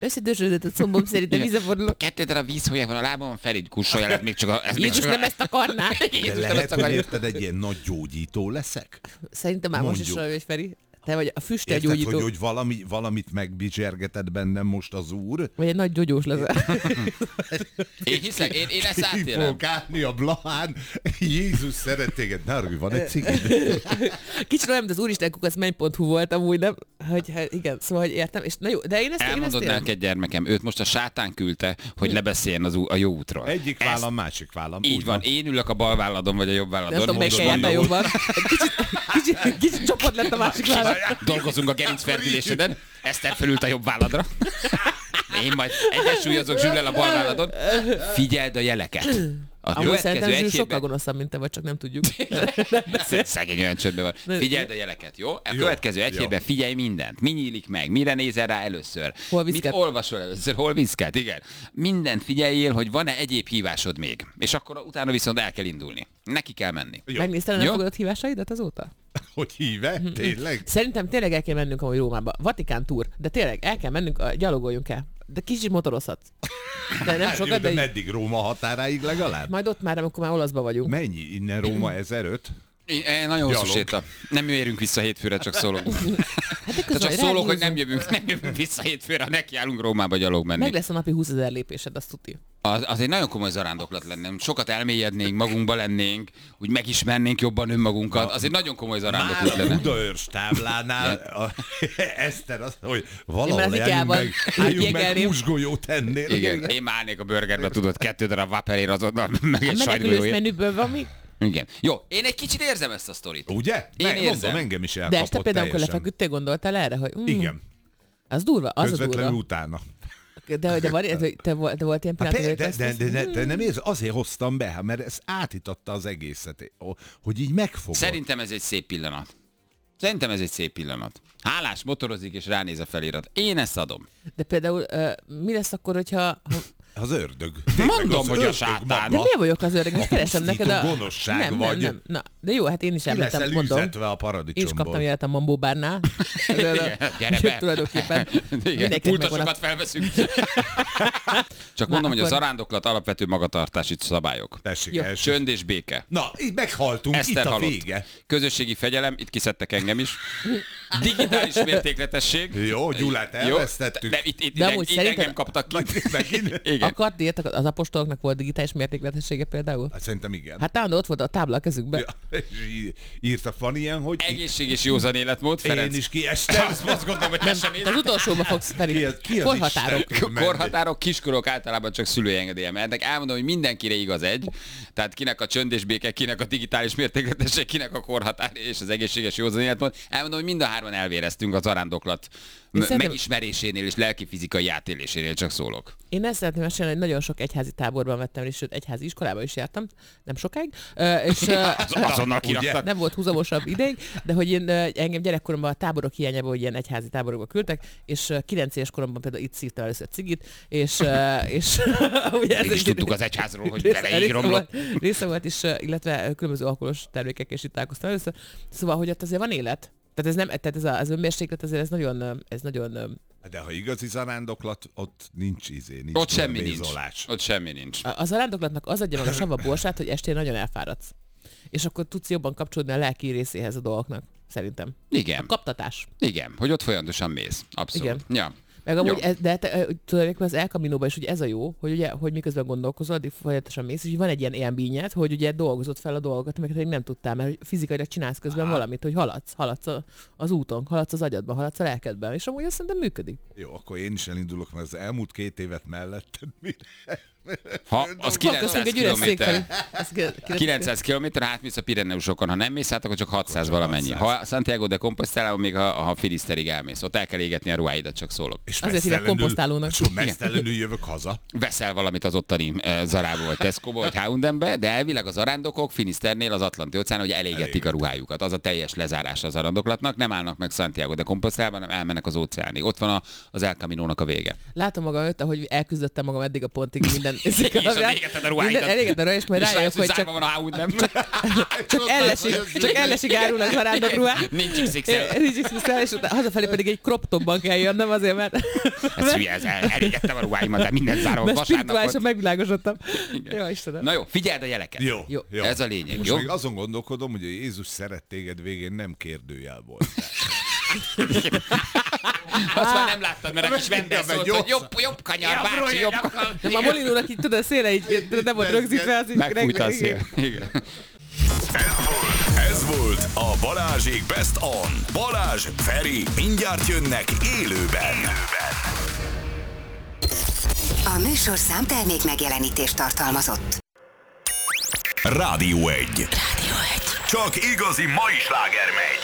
Összedösödött a combom, szerintem visszafordulok. 2 darab vízhólyag van a lábamon, Ferid kussolja, ez még csak a... Jézus nem ezt akarná. De lehet, hogy érted, egy ilyen nagy gyógyító leszek? Szerintem már most is Mondjuk. olyan vagy, Feri. Te vagy a füstel Érted, gyógyító. hogy valamit megbizsergetett bennem most az úr? Vagy egy nagy gyógyós leszel. Én hiszek, én ezt Ki átélem. fog állni a Blahán. Jézus szeret téged. Narvi, van egy cigid? Kicsit olyan, mint az úristenkukac.hu volt amúgy, nem? Igen, szóval, hogy értem. És na jó, de én ezt Elmondod értem. neked, gyermekem, őt most a sátán küldte, hogy lebeszéljen a jó útról. Egyik vállam, másik vállam. Így Úgy van, én ülök a bal válladon, vagy a jobb Nem válladon. tudom, melyik Most helyen mondom, jobban. Kicsit csoport lett a másik vállalat. dolgozunk a gerincferdüléseden, Eszter felült a jobb válladra. Én majd egyensúlyozok Zsüllel a bal válladon. Figyeld a jeleket. A Amúgy szerintem következő Zsül egy sokkal hétben... gonoszabb, mint te vagy, csak nem tudjuk. Szegény olyan csöndben van. Figyeld a jeleket, jó? A következő egy jó. hétben figyelj mindent. Mi nyílik meg, mire nézel rá először. Hol Mit viszket? olvasol először, hol viszket, igen. Mindent figyeljél, hogy van-e egyéb hívásod még. És akkor utána viszont el kell indulni. Neki kell menni. Jó. Megnézted, nem Jó. fogadott hívásaidat azóta? Hogy híve? Tényleg? Szerintem tényleg el kell mennünk amúgy Rómába. Vatikán túr. De tényleg el kell mennünk, gyalogoljunk el. De kicsit motorozhatsz. De nem Jó, sokat, de de így, meddig Róma határáig legalább? majd ott már, amikor már olaszba vagyunk. Mennyi? Innen Róma 1005? Nagyon hosszú Gyalog. séta. Nem érünk vissza hétfőre, csak szólok. Hát de De csak közben szólok, hogy ráhúzunk. nem jövünk vissza hétfőre, nekiállunk Rómába gyalog menni. Meg lesz a napi 20 000 lépésed, azt tuti. Az egy nagyon komoly zarándoklat lenne. Sokat elmélyednénk, magunkba lennénk, úgy megismernénk jobban önmagunkat. Az egy nagyon komoly Már zarándoklat a lenne. Budaörs táblánál Eszter azt, hogy Én valahol már az IKEA-ban álljunk meg kiekelném. húsgolyót ennél. Igen, én már állnék a burgerbe, tudod, 2 darab vaperér azonnal, meg egy Menekülős sajtgolyóért. menüből van mi? Igen. Jó, én egy kicsit érzem ezt a sztorit. Ugye? Én érzem. Mondom, engem is De elkapott este például, amikor teljesen. lefeküdtél, gondoltál erre, hogy Igen, az durva, az a közvetlenül durva. utána. De van, te volt ilyen Hát, pillanat, de nem érz, azért hoztam be, mert ez átítatta az egészet, hogy így megfogod. Szerintem ez egy szép pillanat. Szerintem ez egy szép pillanat. Hálás motorozik és ránéz a felirat. Én ezt adom. De például mi lesz akkor, hogyha... Az ördög. Mondom, Az hogy a ördög sátán. De maga. miért vagyok az öreg? Most keresem pusztító neked a... gonoszság vagy. Na, de jó, hát én is Ki leszel említem, mondom. üzetve a Én is paradicsomból. kaptam jelet a Mambó bárnál. Gyere be. Tulajdonképpen. Igen, Mindenkinek megvan pultosokat felveszünk. Csak mondom, hogy a akkor- zarándoklat alapvető magatartási szabályok. Tessék, Jó. első. Csönd és béke. Na, így meghaltunk, Eszter itt a halott. vége. Közösségi fegyelem, itt kiszedtek engem is. Digitális mértékletesség. Jó, Gyulát elvesztettük. De itt De amúgy engem szerinted- kaptak ki. Megint? Igen. Akart írtak, az apostoloknak volt digitális mértékletessége például? Hát szerintem igen. Hát állandó ott volt a tábla a kezükbe. Ja, és írta Fanny ilyen, hogy Egészség és józan életmód, Ferenc. én is kiestem. Azt gondolom, hogy te sem Te az utolsóba fogsz, Feri. Ki az Korhatárok. Isten? Korhatárok, kiskorok általában csak szülői engedélye mehetnek. Elmondom, hogy mindenkire igaz egy. Tehát kinek a csönd és béke, kinek a digitális mértékletesség, kinek a korhatár és az egészséges józan életmód. Elmondom, hogy mind a hárman elvéreztünk a zarándoklat szerintem- megismerésénél és lelki-fizikai átélésénél, csak szólok. Én ezt szeretném mesélni, hogy nagyon sok egyházi táborban vettem, és sőt, egyházi iskolába is jártam, nem sokáig, és Azonnal kiraktak. nem volt húzamosabb ideig, de hogy én, engem gyerekkoromban a táborok hiányában, hogy ilyen egyházi táborokba küldtek, és 9 éves koromban például itt szívtam először cigit, és ugye ez Még is egy- tudtuk az egyházról, hogy része vele romlott. része volt is, illetve különböző alkoholos termékek, és itt találkoztam először. Szóval, hogy ott azért van élet. Tehát ez nem, tehát az önmérséklet azért ez nagyon De ha igazi zarándoklat, ott nincs nincs Ott semmi nincs. bézolás. Ott semmi nincs. a zarándoklatnak az adja meg a sava borsát, hogy estén nagyon elfáradsz. És akkor tudsz jobban kapcsolódni a lelki részéhez a dolgoknak, szerintem. Igen, Kaptatás. igen, hogy ott folyamatosan mész. Abszolút. Igen. Ja. Meg amúgy, Jó. de tulajdonképpen az El Caminóban is ugye ez a jó, hogy ugye, hogy miközben gondolkozol, addig folyamatosan mész, és van egy ilyen élményed, hogy ugye dolgozod fel a dolgokat, amiket még nem tudtál, mert fizikailag csinálsz közben valamit, hogy haladsz az úton, haladsz az agyadban, haladsz a lelkedben, és amúgy azt szerintem működik. Jó, akkor én is elindulok, mert az elmúlt 2 évet melletted mire? Ha az Köszönjük 900 egy üres székkel. kilométer. 900 km, átmész a Pireneusokon, ha nem mész át, akkor csak 600 valamennyi. Ha Santiago de Compostela, még ha Finiszterig elmész, ott el kell égetni a ruháidat, csak szólok. És Azért hívják mesztelenül- komposztálónak. És akkor mesztelenül jövök haza. Veszel valamit az ottani Zarából, vagy Tesco-ból, vagy H&M-be, de elvileg az zarándokok Finiszternél az Atlanti-óceánon, hogy elégetik a ruhájukat. Az a teljes lezárása az zarándoklatnak, nem állnak meg Santiago de Compostelában, hanem elmennek az óceánig. Ott van az El Caminónak a vége. Látom magam előtt, hogy elküzdöttem magam eddig a pontig minden minden. És égetted a ruháidat. Elégetted a ruháidat, és majd rájövök, hogy zárva van a háút, nem? csak ellesig árulnak a rándokruhát. Nincs XXL. Nincs XXL, és hazafelé pedig egy crop topban kell jönnöm azért, mert... Ez hülye, elégettem a ruháimat, de mindent zárom. Mert spirituálisan megvilágosodtam. Jó, Istenem. Na jó, figyeld a jeleket. Jó. Ez a lényeg, Most jó? még azon gondolkodom, hogy a Jézus szeret téged végén nem kérdőjel volt. Azt már nem láttad, mert a kis vendel szólt, hogy jobb kanyar, bácsi, jobb kanyar. Nem, a Molinónak így tudod, a széle így nem volt rögzítve, az így... Megfújta a szél. Igen. Ez volt a Balázsék Best On. Balázs, Feri, mindjárt jönnek élőben. A műsorszám termék megjelenítést tartalmazott. Rádió 1. Csak igazi mai sláger megy.